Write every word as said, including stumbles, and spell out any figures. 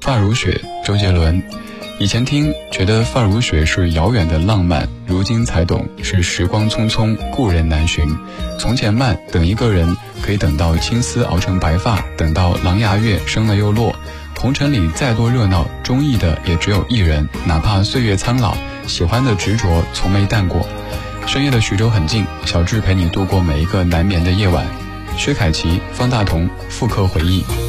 发如雪，周杰伦。以前听觉得发如雪是遥远的浪漫，如今才懂是时光匆匆，故人难寻。从前慢，等一个人可以等到青丝熬成白发，等到狼牙月生了又落。红尘里再多热闹，中意的也只有一人，哪怕岁月苍老，喜欢的执着从没淡过。深夜的徐州很近，小智陪你度过每一个难眠的夜晚。薛凯琪、方大同复刻回忆。